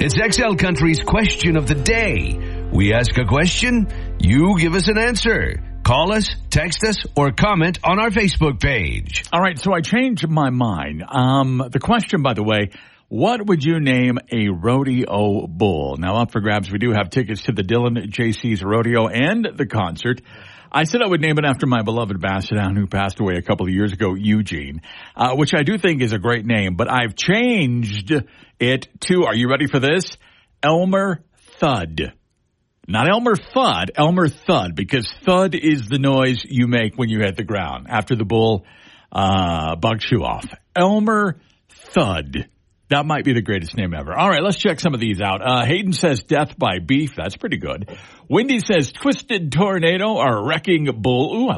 It's XL Country's question of the day. We ask a question, you give us an answer. Call us, text us, or comment on our Facebook page. All right, so I changed my mind. The question, by the way, what would you name a rodeo bull? Now, up for grabs, we do have tickets to the Dylan JC's rodeo and the concert. I said I would name it after my beloved Basset Hound who passed away a couple of years ago, Eugene, which I do think is a great name, but I've changed it to, are you ready for this? Elmer Thud. Not Elmer Fudd, Elmer Thud, because thud is the noise you make when you hit the ground after the bull bugs you off. Elmer Thud. That might be the greatest name ever. All right, let's check some of these out. Hayden says death by beef. That's pretty good. Wendy says twisted tornado or wrecking bull. Ooh,